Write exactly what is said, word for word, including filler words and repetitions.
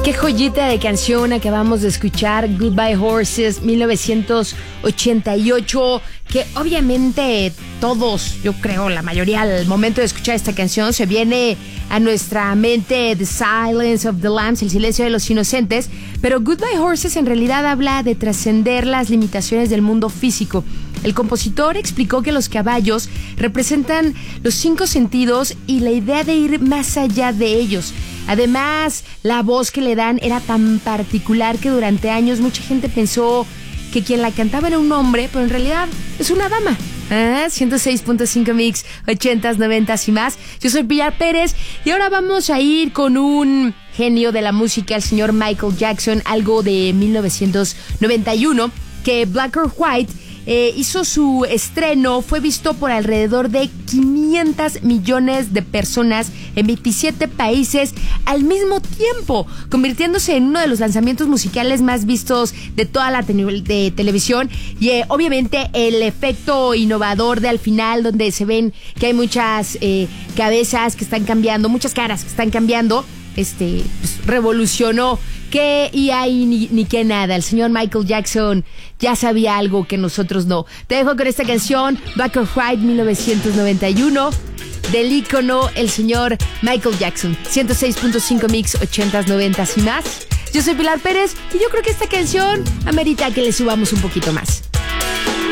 Qué joyita de canción acabamos de escuchar, Goodbye Horses, mil novecientos ochenta y ocho, que obviamente todos, yo creo la mayoría, al momento de escuchar esta canción se viene a nuestra mente The Silence of the Lambs, el silencio de los inocentes, pero Goodbye Horses en realidad habla de trascender las limitaciones del mundo físico. El compositor explicó que los caballos representan los cinco sentidos y la idea de ir más allá de ellos. Además, la voz que le dan era tan particular que durante años mucha gente pensó que quien la cantaba era un hombre, pero en realidad es una dama. Ah, ciento seis punto cinco Mix, ochentas, noventas y más. Yo soy Pilar Pérez y ahora vamos a ir con un genio de la música, el señor Michael Jackson, algo de mil novecientos noventa y uno, que Black or White Eh, hizo su estreno, fue visto por alrededor de quinientos millones de personas en veintisiete países al mismo tiempo, convirtiéndose en uno de los lanzamientos musicales más vistos de toda la te- de televisión y eh, obviamente el efecto innovador de al final, donde se ven que hay muchas eh, cabezas que están cambiando, muchas caras que están cambiando, este pues, revolucionó. Que y hay ni, ni que nada. El señor Michael Jackson ya sabía algo que nosotros no. Te dejo con esta canción, Black or White, mil novecientos noventa y uno, del ícono, el señor Michael Jackson. ciento seis punto cinco Mix, ochentas, noventas y más. Yo soy Pilar Pérez y yo creo que esta canción amerita que le subamos un poquito más.